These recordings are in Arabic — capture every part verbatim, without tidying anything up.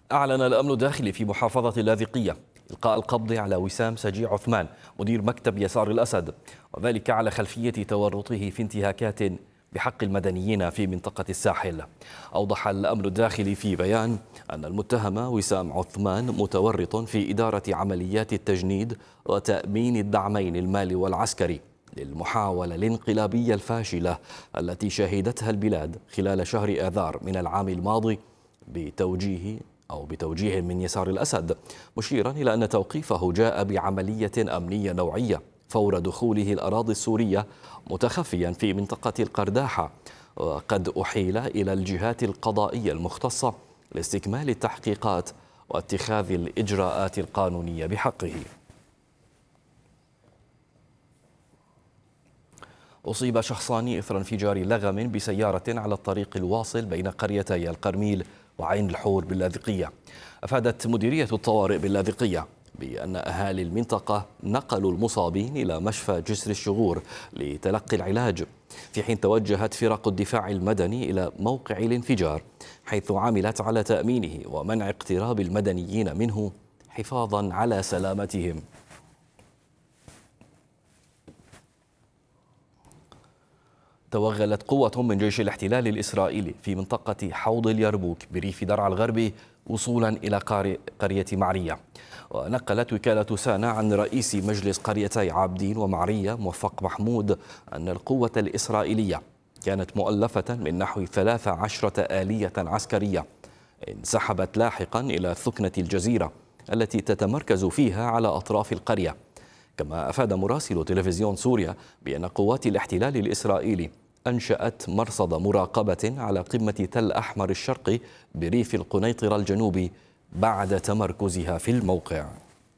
أعلن الأمن الداخلي في محافظة اللاذقية إلقاء القبض على وسام سجي عثمان مدير مكتب يسار الأسد، وذلك على خلفية تورطه في انتهاكات بحق المدنيين في منطقة الساحل. أوضح الأمن الداخلي في بيان أن المتهم وسام عثمان متورط في إدارة عمليات التجنيد وتأمين الدعمين المالي والعسكري للمحاولة الانقلابية الفاشلة التي شهدتها البلاد خلال شهر آذار من العام الماضي بتوجيه أو بتوجيه من يسار الأسد، مشيرا إلى أن توقيفه جاء بعملية أمنية نوعية فور دخوله الأراضي السورية متخفيا في منطقة القرداحة، وقد أحيل إلى الجهات القضائية المختصة لاستكمال التحقيقات واتخاذ الإجراءات القانونية بحقه. أصيب شخصان إثر انفجار لغم بسيارة على الطريق الواصل بين قريتي القرميل وعين الحور باللاذقية. أفادت مديرية الطوارئ باللاذقية بأن أهالي المنطقة نقلوا المصابين إلى مشفى جسر الشغور لتلقي العلاج، في حين توجهت فرق الدفاع المدني إلى موقع الانفجار حيث عملت على تأمينه ومنع اقتراب المدنيين منه حفاظا على سلامتهم. توغلت قوة من جيش الاحتلال الإسرائيلي في منطقة حوض اليرموك بريف درعا الغربي وصولا إلى قرية معرية. ونقلت وكالة سانا عن رئيس مجلس قريتي عابدين ومعرية موفق محمود أن القوة الإسرائيلية كانت مؤلفة من نحو ثلاث عشرة آلية عسكرية انسحبت لاحقا إلى ثكنة الجزيرة التي تتمركز فيها على أطراف القرية. كما أفاد مراسل تلفزيون سوريا بأن قوات الاحتلال الإسرائيلي أنشأت مرصد مراقبة على قمة تل أحمر الشرقي بريف القنيطرة الجنوبي بعد تمركزها في الموقع.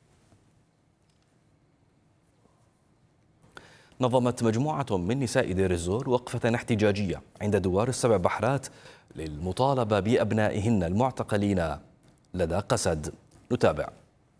نظمت مجموعة من نساء دير الزور وقفة احتجاجية عند دوار السبع بحرات للمطالبة بأبنائهن المعتقلين لدى قسد. نتابع.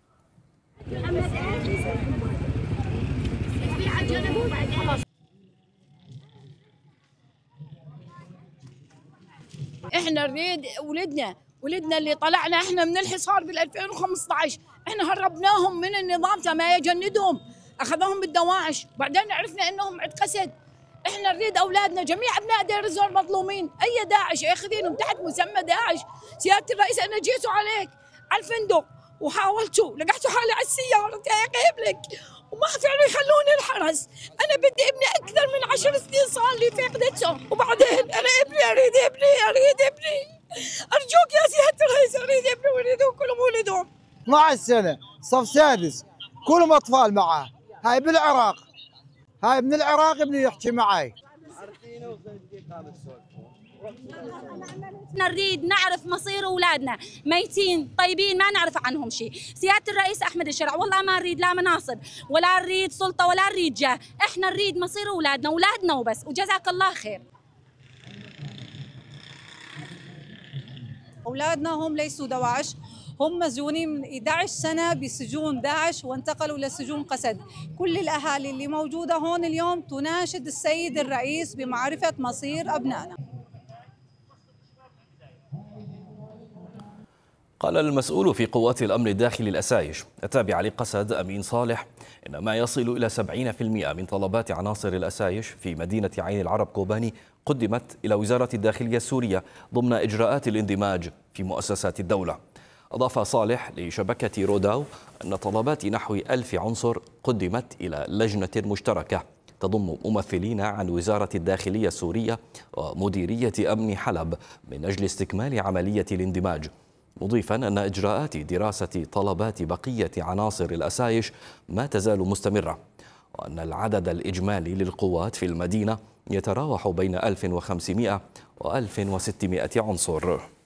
احنا نريد ولدنا ولدنا اللي طلعنا احنا من الحصار بال ألفين وخمسة عشر، احنا هربناهم من النظام كما يجندهم، اخذوهم بالدواعش، بعدين عرفنا انهم عند قسد. احنا نريد اولادنا جميع ابناء دير الزور مظلومين، اي داعش ياخذينهم تحت مسمى داعش. سياده الرئيس انا جيتوا عليك على الفندق وحاولتوا لقحتوا حالي على السياره جايب لك وما فعلوا يخلوني الحرس. انا بدي ابني اكثر من عشر سنين صار لي فقدته، وبعدين انا ابني اريد ابني اريد ابني ارجوك يا سياده الرئيس اريد ابني واريدهم كلهم ولدهم. اثنعش سنه صف سادس كلهم اطفال معه. هاي بالعراق، هاي من العراق ابني يحكي معي. نريد نعرف مصير اولادنا، ميتين طيبين ما نعرف عنهم شيء. سياده الرئيس احمد الشرع والله ما نريد لا مناصب ولا نريد سلطه ولا نريد جاه، احنا نريد مصير اولادنا، اولادنا وبس، وجزاك الله خير. اولادنا هم ليسوا دواعش، هم مسجونين من إحدى عشرة سنة بسجون داعش وانتقلوا لسجون قسد. كل الأهالي اللي موجودة هون اليوم تناشد السيد الرئيس بمعرفة مصير أبنائنا. قال المسؤول في قوات الأمن الداخلي الأسايش التابع لقسد أمين صالح إن ما يصل إلى سبعين بالمئة من طلبات عناصر الأسايش في مدينة عين العرب كوباني قدمت إلى وزارة الداخلية السورية ضمن إجراءات الاندماج في مؤسسات الدولة. أضاف صالح لشبكة روداو أن طلبات نحو ألف عنصر قدمت إلى لجنة مشتركة تضم ممثلين عن وزارة الداخلية السورية ومديرية أمن حلب من أجل استكمال عملية الاندماج، مضيفا أن إجراءات دراسة طلبات بقية عناصر الأسايش ما تزال مستمرة، وأن العدد الإجمالي للقوات في المدينة يتراوح بين ألف وخمسمئة و ألف وستمئة عنصر.